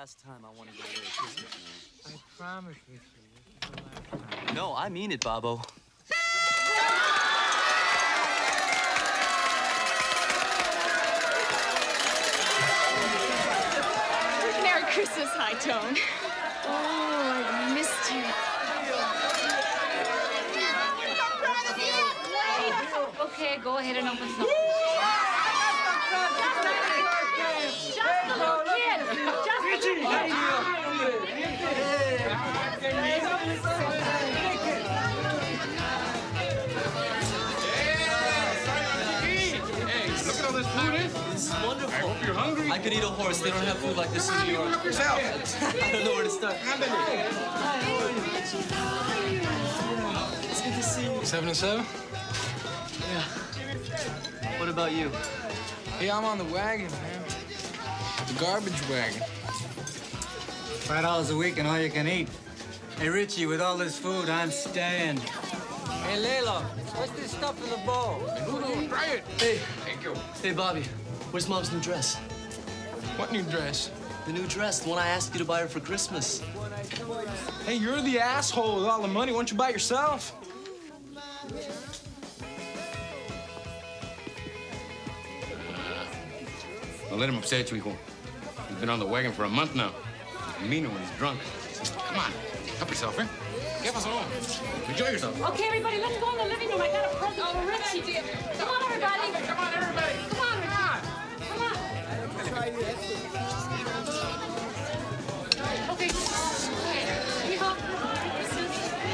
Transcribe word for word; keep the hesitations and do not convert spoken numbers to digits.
last time I wanted to wear a Christmas tree. I promise, Richie, this is the last time. No, I mean it, Bobo. Merry Christmas, High Tone. Oh, I missed you. Okay, go ahead and open some. Just a little kid. Just a little kid. Look at all this food is. This is wonderful. I hope you're hungry. I could eat a horse. They don't have food like this in New York. Help yourself. I don't know where to start. It's good to see you. Seven and seven? Yeah. What about you? Hey, I'm on the wagon, man. The garbage wagon. Five dollars a week and all you can eat. Hey, Richie, with all this food, I'm staying. Hey, Layla, what's this stuff in the bowl? Noodle, try it. Hey. Thank you. Hey, Bobby. Where's Mom's new dress? What new dress? The new dress, the one I asked you to buy her for Christmas. Hey, you're the asshole with all the money. Why don't you buy it yourself? Don't let him upset you, hijo. He's been on the wagon for a month now. Meaner when he's drunk. Come on, help yourself, eh? ¿Qué pasó? Enjoy yourself. Okay, everybody, let's go in the living room. I got a present for Richie. Come on, everybody.